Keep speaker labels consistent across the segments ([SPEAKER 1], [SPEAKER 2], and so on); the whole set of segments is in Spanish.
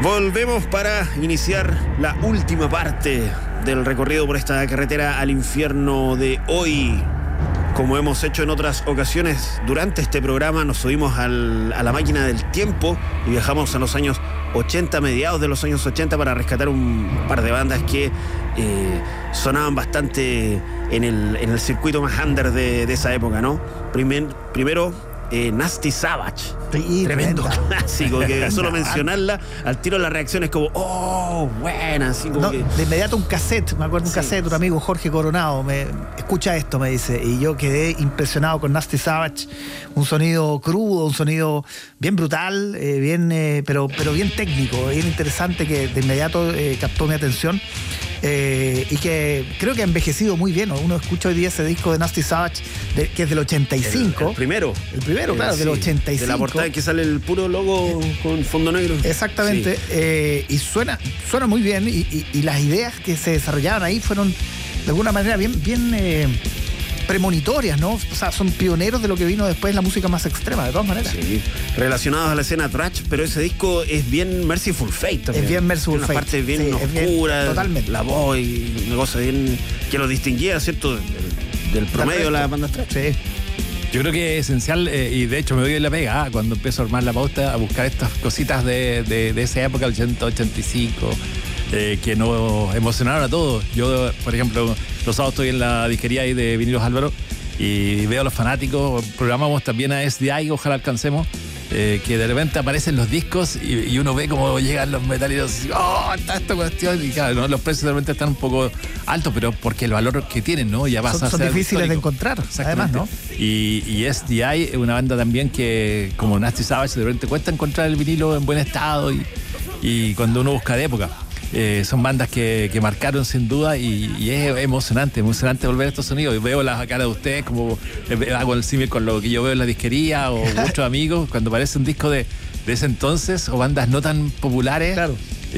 [SPEAKER 1] Volvemos para iniciar la última parte del recorrido por esta carretera al infierno de hoy. Como hemos hecho en otras ocasiones, durante este programa nos subimos a la máquina del tiempo y viajamos a los años 80, mediados de los años 80, para rescatar un par de bandas que sonaban bastante en el circuito más under de esa época, ¿no? Primero Nasty Savage.
[SPEAKER 2] Sí,
[SPEAKER 1] tremendo
[SPEAKER 2] tremenda.
[SPEAKER 1] clásico, que solo mencionarla, al tiro la reacción es como, oh, buena, así como
[SPEAKER 2] No,
[SPEAKER 1] que...
[SPEAKER 2] de inmediato un cassette, me acuerdo un cassette, un amigo Jorge Coronado, escucha esto, me dice, y yo quedé impresionado con Nasty Savage, un sonido crudo, un sonido bien brutal, pero bien técnico, bien interesante, que de inmediato captó mi atención. Y que creo que ha envejecido muy bien, ¿no? Uno escucha hoy día ese disco de Nasty Savage, que es del 85.
[SPEAKER 1] El primero,
[SPEAKER 2] claro, del 85.
[SPEAKER 1] De la portada en que sale el puro logo con fondo negro.
[SPEAKER 2] Exactamente, sí. Y suena muy bien, y las ideas que se desarrollaban ahí fueron de alguna manera bien premonitorias, ¿no? O sea, son pioneros de lo que vino después la música más extrema, de todas maneras.
[SPEAKER 1] Sí, relacionados a la escena thrash, pero ese disco es bien Mercyful Fate también.
[SPEAKER 2] Es bien Mercyful Fate.
[SPEAKER 1] Una parte bien
[SPEAKER 2] sí,
[SPEAKER 1] oscura,
[SPEAKER 2] totalmente.
[SPEAKER 1] La voz y una cosa bien que lo distinguía, ¿cierto? Del promedio de las bandas thrash.
[SPEAKER 2] Sí.
[SPEAKER 3] Yo creo que es esencial, y de hecho me doy en la pega, cuando empiezo a armar la pauta, a buscar estas cositas de esa época, el 80, 85, que nos emocionaron a todos. Yo, por ejemplo, los sábados estoy en la disquería ahí de Vinilos Álvaro y veo a los fanáticos, programamos también a SDI, ojalá alcancemos, que de repente aparecen los discos y uno ve cómo llegan los metaleros y ¡oh! Está esta cuestión. Y claro, ¿no? Los precios de repente están un poco altos, pero porque el valor que tienen, ¿no? Ya pasa
[SPEAKER 2] son
[SPEAKER 3] a ser
[SPEAKER 2] difíciles de
[SPEAKER 3] histórico.
[SPEAKER 2] encontrar, además, ¿no?
[SPEAKER 3] Y SDI es una banda también que, como Nasty Savage, de repente cuesta encontrar el vinilo en buen estado y cuando uno busca de época. Son bandas que marcaron sin duda, y es emocionante volver a estos sonidos. Y veo la cara de ustedes, como hago el símil con lo que yo veo en la disquería o muchos amigos, cuando aparece un disco de ese entonces o bandas no tan populares.
[SPEAKER 2] Claro.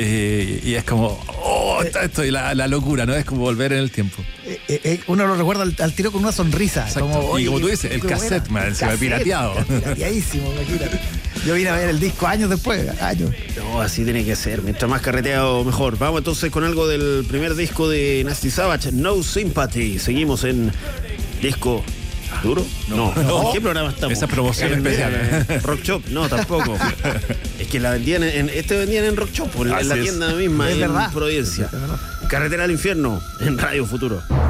[SPEAKER 3] Y es como, esto y la locura, ¿no? Es como volver en el tiempo.
[SPEAKER 2] Uno lo recuerda al tiro con una sonrisa. Como,
[SPEAKER 3] y como tú dices, el cassette, se me ha pirateado.
[SPEAKER 2] Pirateadísimo, imagínate. Yo vine a ver el disco años después, años.
[SPEAKER 1] No, así tiene que ser. Mientras más carreteado, mejor. Vamos entonces con algo del primer disco de Nasty Savage, No Sympathy. Seguimos en disco duro. No. ¿En qué programa estamos?
[SPEAKER 3] Esa promoción especial.
[SPEAKER 1] Rock Shop, no, tampoco. Es que la vendían vendían en Rock Shop, en la tienda misma,
[SPEAKER 2] es
[SPEAKER 1] en
[SPEAKER 2] verdad.
[SPEAKER 1] Providencia. Carretera al infierno, en Radio Futuro.